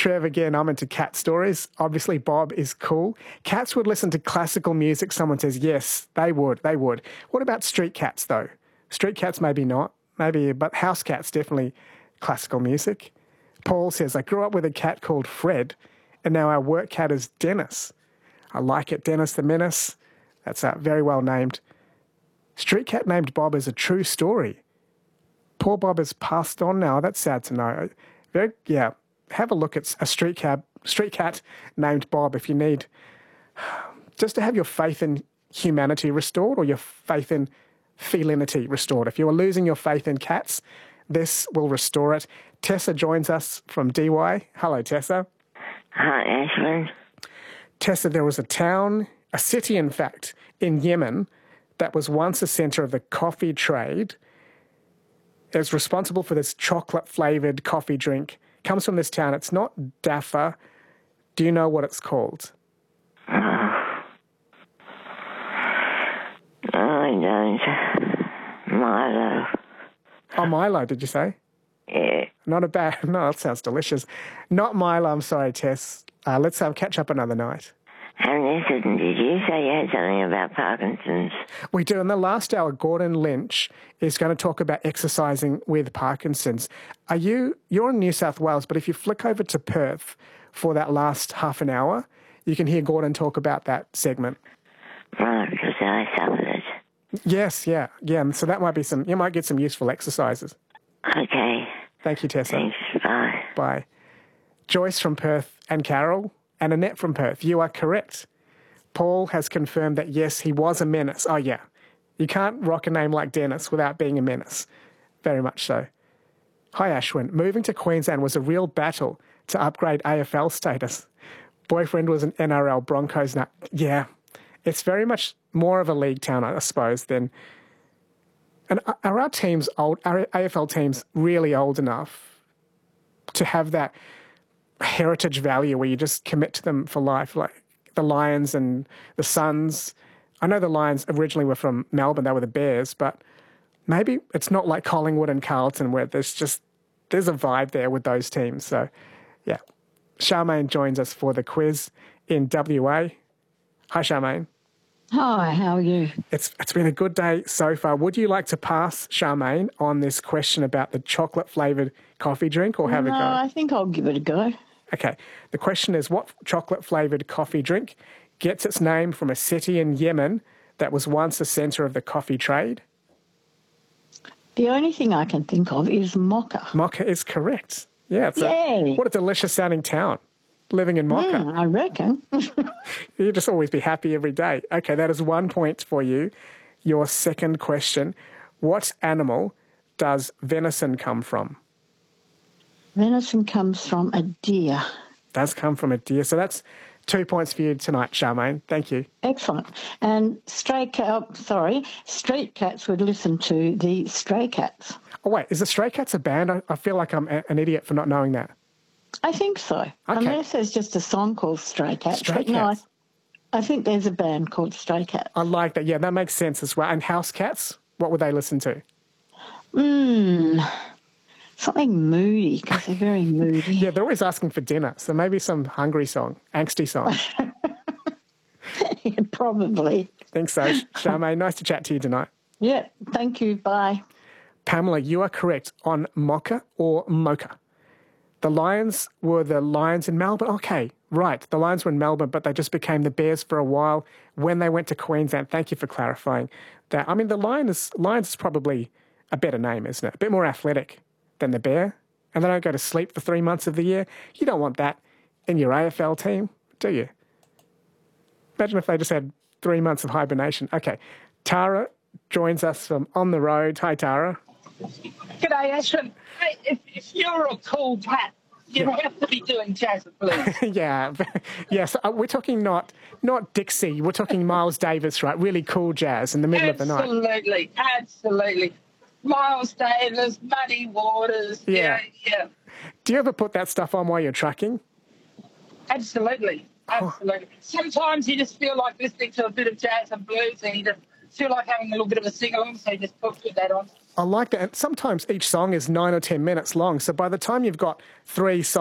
Trev, again, I'm into cat stories. Obviously, Bob is cool. Cats would listen to classical music. Someone says, yes, they would. What about street cats, though? Street cats, maybe not. Maybe, but house cats, definitely classical music. Paul says, I grew up with a cat called Fred, and now our work cat is Dennis. I like it, Dennis the Menace. That's very well named. Street cat named Bob is a true story. Poor Bob has passed on now. That's sad to know. Have a look at a street cat named Bob if you need, just to have your faith in humanity restored or your faith in felinity restored. If you are losing your faith in cats, this will restore it. Tessa joins us from DY. Hello, Tessa. Hi, Ashwin. Tessa, there was a city, in fact, in Yemen that was once a centre of the coffee trade. It was responsible for this chocolate-flavoured coffee drink. Comes from this town. It's not Daffa. Do you know what it's called? I don't. Milo. Oh, Milo, did you say? Yeah. No, that sounds delicious. Not Milo, I'm sorry, Tess. Let's catch up another night. And listen, did you say you had something about Parkinson's? We do. In the last hour, Gordon Lynch is going to talk about exercising with Parkinson's. You're in New South Wales, but if you flick over to Perth for that last half an hour, you can hear Gordon talk about that segment. Right, because I suffered it. Yes, yeah. So that might be you might get some useful exercises. Okay. Thank you, Tessa. Thanks. Bye. Bye. Joyce from Perth and Carol and Annette from Perth. You are correct. Paul has confirmed that, yes, he was a menace. Oh, yeah. You can't rock a name like Dennis without being a menace. Very much so. Hi, Ashwin. Moving to Queensland was a real battle to upgrade AFL status. Boyfriend was an NRL Broncos nut. Yeah. It's very much more of a league town, I suppose, than... And are our teams old? Are AFL teams really old enough to have that heritage value where you just commit to them for life, like the Lions and the Suns? I know the Lions originally were from Melbourne, they were the Bears, but maybe it's not like Collingwood and Carlton where there's a vibe there with those teams. So, yeah. Charmaine joins us for the quiz in WA. Hi, Charmaine. Hi, how are you? It's been a good day so far. Would you like to pass, Charmaine, on this question about the chocolate-flavoured coffee drink or have a go? No, I think I'll give it a go. Okay. The question is, what chocolate-flavoured coffee drink gets its name from a city in Yemen that was once a centre of the coffee trade? The only thing I can think of is Mocha. Mocha is correct. Yeah. What a delicious-sounding town. Living in Mocha. I reckon. You'll just always be happy every day. Okay, that is 1 point for you. Your second question. What animal does venison come from? Venison comes from a deer. Does come from a deer. So that's 2 points for you tonight, Charmaine. Thank you. Excellent. And street cats would listen to the Stray Cats. Oh, wait, is the Stray Cats a band? I feel like I'm an idiot for not knowing that. I think so. Okay. Unless there's just a song called Stray Cats. Stray Cats. No, I think there's a band called Stray Cats. I like that. Yeah, that makes sense as well. And house cats, what would they listen to? Something moody, because they're very moody. Yeah, they're always asking for dinner, so maybe some hungry song, angsty song. Yeah, probably. Think so. Charmaine, nice to chat to you tonight. Yeah, thank you. Bye. Pamela, you are correct on Mocha or Mocha. The Lions were the Lions in Melbourne. Okay, right. The Lions were in Melbourne, but they just became the Bears for a while when they went to Queensland. Thank you for clarifying that. I mean, the Lions is probably a better name, isn't it? A bit more athletic than the Bear. And they don't go to sleep for 3 months of the year. You don't want that in your AFL team, do you? Imagine if they just had 3 months of hibernation. Okay, Tara joins us from On the Road. Hi, Tara. G'day, Ashwin. Hey, if you're a cool cat, you have to be doing jazz and blues. Yeah, yes. We're talking not Dixie. We're talking Miles Davis, right? Really cool jazz in the middle of the night. Absolutely. Miles Davis, Muddy Waters. Yeah. Do you ever put that stuff on while you're trucking? Absolutely. Sometimes you just feel like listening to a bit of jazz and blues and you just feel like having a little bit of a sing-along, so you just put that on. I like that. And sometimes each song is 9 or 10 minutes long. So by the time you've got 3 songs,